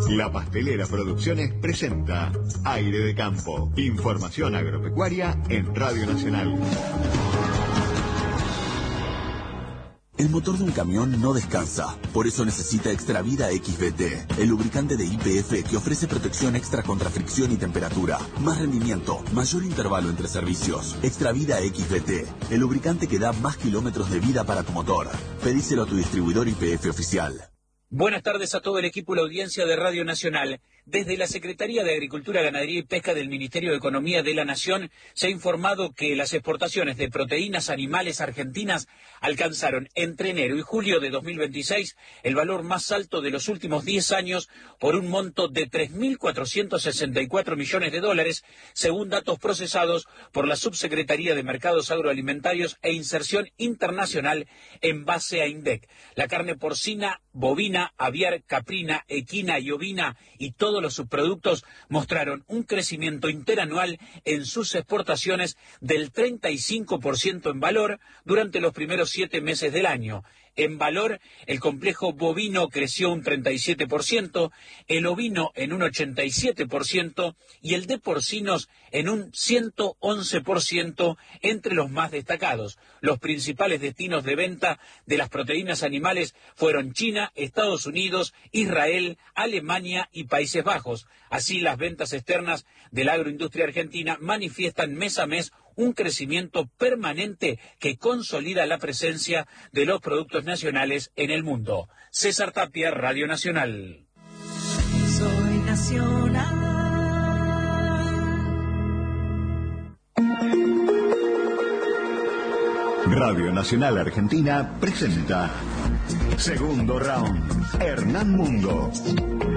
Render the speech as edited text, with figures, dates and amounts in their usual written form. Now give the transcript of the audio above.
La Pastelera Producciones presenta Aire de Campo. Información agropecuaria en Radio Nacional. El motor de un camión no descansa, por eso necesita Extravida XBT, el lubricante de YPF que ofrece protección extra contra fricción y temperatura, más rendimiento, mayor intervalo entre servicios. Extravida XBT, el lubricante que da más kilómetros de vida para tu motor. Pedíselo a tu distribuidor YPF oficial. Buenas tardes a todo el equipo y la audiencia de Radio Nacional. Desde la Secretaría de Agricultura, Ganadería y Pesca del Ministerio de Economía de la Nación se ha informado que las exportaciones de proteínas animales argentinas alcanzaron entre enero y julio de 2026 el valor más alto de los últimos 10 años por un monto de 3.464 millones de dólares, según datos procesados por la Subsecretaría de Mercados Agroalimentarios e Inserción Internacional en base a INDEC. La carne porcina, bovina, aviar, caprina, equina y ovina y todos los subproductos mostraron un crecimiento interanual en sus exportaciones del 35% en valor durante los primeros 7 meses del año. En valor, el complejo bovino creció un 37%, el ovino en un 87% y el de porcinos en un 111% entre los más destacados. Los principales destinos de venta de las proteínas animales fueron China, Estados Unidos, Israel, Alemania y Países Bajos. Así, las ventas externas de la agroindustria argentina manifiestan mes a mes un crecimiento permanente que consolida la presencia de los productos nacionales en el mundo. César Tapia, Radio Nacional. Soy nacional. Radio Nacional Argentina presenta Segundo Round. Hernán Mundo.